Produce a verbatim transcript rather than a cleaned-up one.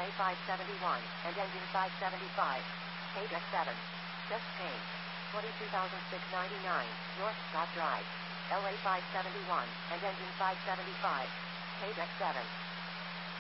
A five seventy-one, and engine five seventy-five. Page X seven. Just change. twenty-two thousand six hundred ninety-nine, North Scott Drive. L A five seventy-one, and engine five seventy-five. Page X seven.